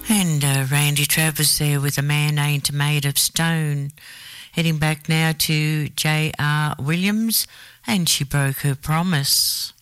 And Randy Travis there with A Man Ain't Made of Stone. Heading back now to J.R. Williams, and She Broke Her Promise.